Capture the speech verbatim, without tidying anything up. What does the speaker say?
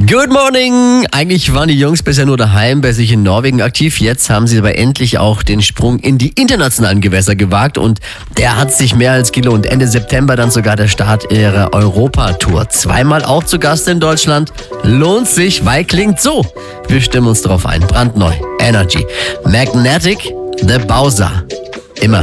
Good morning! Eigentlich waren die Jungs bisher nur daheim bei sich in Norwegen aktiv. Jetzt haben sie aber endlich auch den Sprung in die internationalen Gewässer gewagt und der hat sich mehr als gelohnt. Ende September dann sogar der Start ihrer Europatour. Zweimal auch zu Gast in Deutschland. Lohnt sich, weil klingt so. Wir stimmen uns drauf ein. Brandneu. Energy. Magnetic. The Bowser.